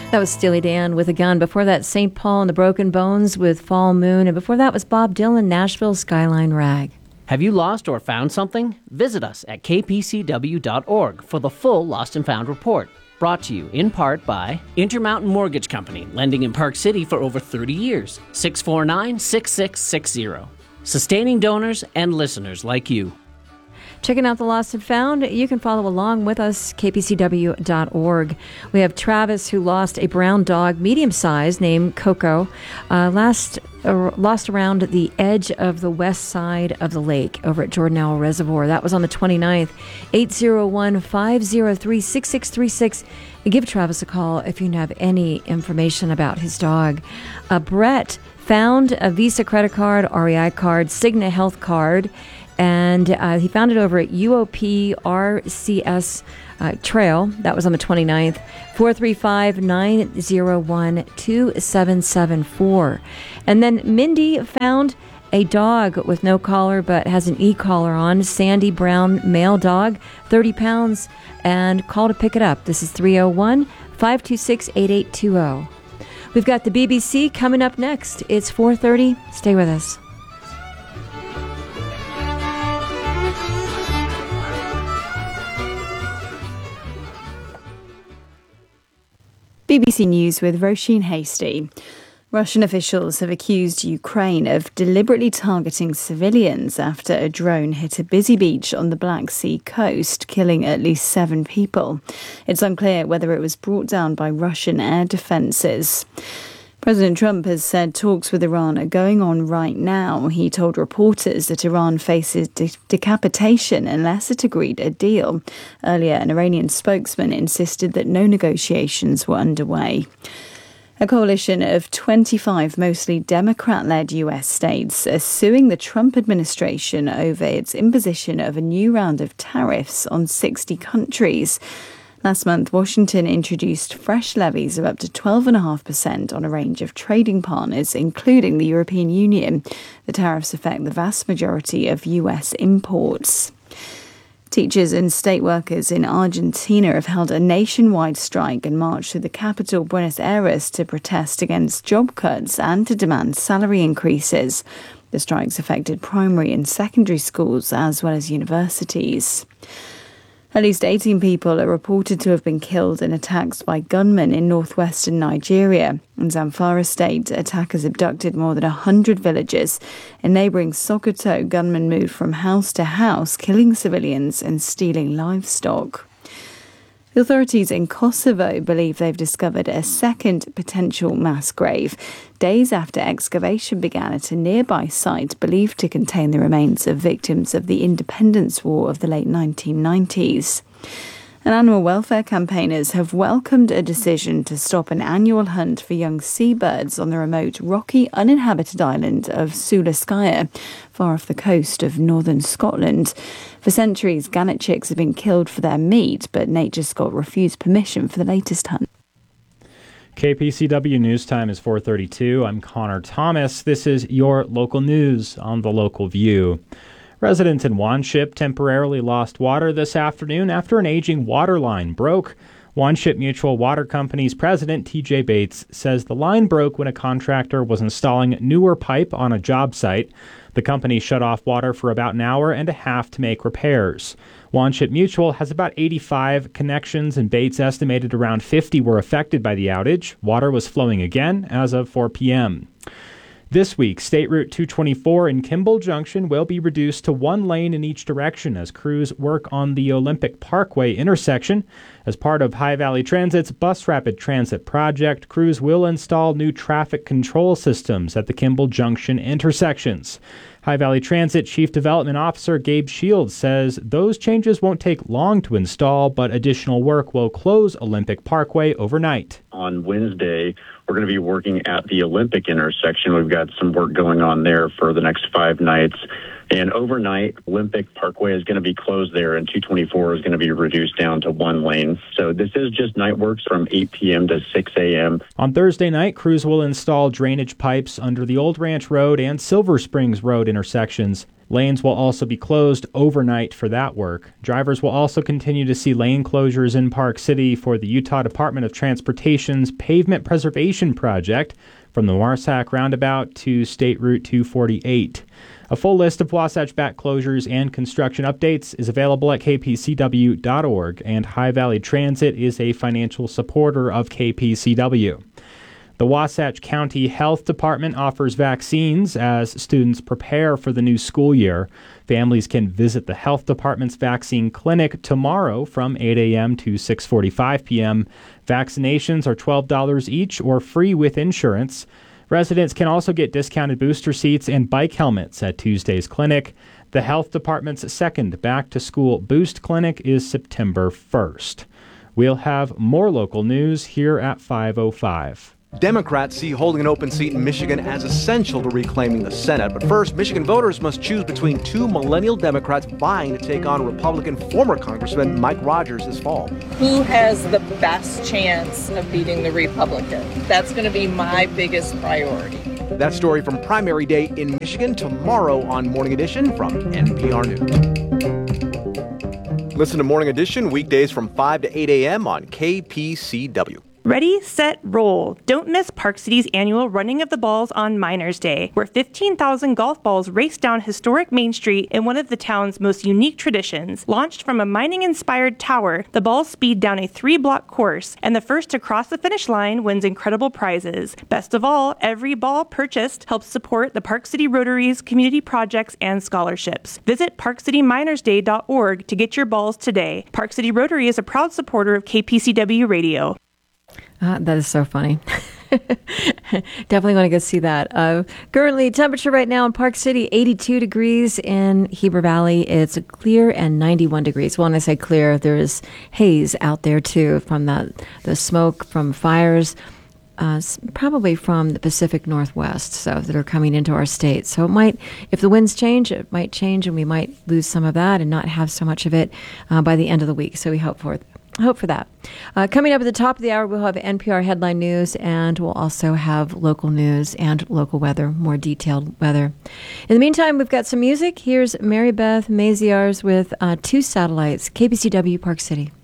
That was Steely Dan with a Gun. Before that, St. Paul and the Broken Bones with Fall Moon. And before that was Bob Dylan, Nashville Skyline Rag. Have you lost or found something? Visit us at kpcw.org for the full Lost and Found report. Brought to you in part by Intermountain Mortgage Company, lending in Park City for over 30 years. 649-6660. Sustaining donors and listeners like you. Checking out the Lost and Found, you can follow along with us, kpcw.org. We have Travis, who lost a brown dog, medium-sized, named Coco, lost around the edge of the west side of the lake over at Jordanelle Reservoir. That was on the 29th. 801-503-6636. Give Travis a call if you have any information about his dog. Brett found a Visa credit card, REI card, Cigna Health card, and he found it over at UOP RCS Trail. That was on the 29th. 435-901-2774. And then Mindy found a dog with no collar but has an e-collar on, Sandy Brown male dog, 30 pounds, and call to pick it up. This is 301-526-8820. We've got the BBC coming up next. It's 4:30. Stay with us. BBC News with Roisin Hasty. Russian officials have accused Ukraine of deliberately targeting civilians after a drone hit a busy beach on the Black Sea coast, killing at least 7 people. It's unclear whether it was brought down by Russian air defences. President Trump has said talks with Iran are going on right now. He told reporters that Iran faces decapitation unless it agreed a deal. Earlier, an Iranian spokesman insisted that no negotiations were underway. A coalition of 25 mostly Democrat-led U.S. states are suing the Trump administration over its imposition of a new round of tariffs on 60 countries. Last month, Washington introduced fresh levies of up to 12.5% on a range of trading partners, including the European Union. The tariffs affect the vast majority of U.S. imports. Teachers and state workers in Argentina have held a nationwide strike and marched through the capital, Buenos Aires, to protest against job cuts and to demand salary increases. The strikes affected primary and secondary schools as well as universities. At least 18 people are reported to have been killed in attacks by gunmen in northwestern Nigeria. In Zamfara state, attackers abducted more than 100 villagers. In neighbouring Sokoto, gunmen moved from house to house, killing civilians and stealing livestock. The authorities in Kosovo believe they've discovered a second potential mass grave, days after excavation began at a nearby site believed to contain the remains of victims of the independence war of the late 1990s. And animal welfare campaigners have welcomed a decision to stop an annual hunt for young seabirds on the remote, rocky, uninhabited island of Sulaskaya, far off the coast of northern Scotland. For centuries, gannet chicks have been killed for their meat, but NatureScot refused permission for the latest hunt. KPCW News Time is 4:32. I'm Connor Thomas. This is your local news on the Local View. Residents in Wanship temporarily lost water this afternoon after an aging water line broke. Wanship Mutual Water Company's president, TJ Bates, says the line broke when a contractor was installing newer pipe on a job site. The company shut off water for about an hour and a half to make repairs. Wanship Mutual has about 85 connections, and Bates estimated around 50 were affected by the outage. Water was flowing again as of 4 p.m. This week, State Route 224 in Kimball Junction will be reduced to one lane in each direction as crews work on the Olympic Parkway intersection. As part of High Valley Transit's Bus Rapid Transit project, crews will install new traffic control systems at the Kimball Junction intersections. High Valley Transit Chief Development Officer Gabe Shields says those changes won't take long to install, but additional work will close Olympic Parkway overnight. On Wednesday, we're going to be working at the Olympic intersection. We've got some work going on there for the next 5 nights. And overnight, Olympic Parkway is going to be closed there, and 224 is going to be reduced down to one lane. So this is just night works from 8 p.m. to 6 a.m. On Thursday night, crews will install drainage pipes under the Old Ranch Road and Silver Springs Road intersections. Lanes will also be closed overnight for that work. Drivers will also continue to see lane closures in Park City for the Utah Department of Transportation's pavement preservation project from the Marsack Roundabout to State Route 248. A full list of Wasatch Back closures and construction updates is available at kpcw.org, and High Valley Transit is a financial supporter of KPCW. The Wasatch County Health Department offers vaccines as students prepare for the new school year. Families can visit the health department's vaccine clinic tomorrow from 8 a.m. to 6:45 p.m. Vaccinations are $12 each or free with insurance. Residents can also get discounted booster seats and bike helmets at Tuesday's clinic. The health department's second back-to-school boost clinic is September 1st. We'll have more local news here at 5:05. Democrats see holding an open seat in Michigan as essential to reclaiming the Senate. But first, Michigan voters must choose between two millennial Democrats vying to take on Republican former Congressman Mike Rogers this fall. Who has the best chance of beating the Republican? That's going to be my biggest priority. That story from primary day in Michigan tomorrow on Morning Edition from NPR News. Listen to Morning Edition weekdays from 5 to 8 a.m. on KPCW. Ready, set, roll. Don't miss Park City's annual Running of the Balls on Miners Day, where 15,000 golf balls race down historic Main Street in one of the town's most unique traditions. Launched from a mining-inspired tower, the balls speed down a 3-block course, and the first to cross the finish line wins incredible prizes. Best of all, every ball purchased helps support the Park City Rotary's community projects and scholarships. Visit parkcityminersday.org to get your balls today. Park City Rotary is a proud supporter of KPCW Radio. That is so funny. Definitely want to go see that. Currently, temperature right now in Park City, 82 degrees. In Heber Valley, it's clear and 91 degrees. Well, when I say clear, there is haze out there, too, from the smoke from fires, probably from the Pacific Northwest, so that are coming into our state. So it might, if the winds change, it might change, and we might lose some of that and not have so much of it by the end of the week. So we hope for that. Coming up at the top of the hour, we'll have NPR headline news, and we'll also have local news and local weather, more detailed weather. In the meantime, we've got some music. Here's Mary Beth Maziarz with Two Satellites, KPCW Park City.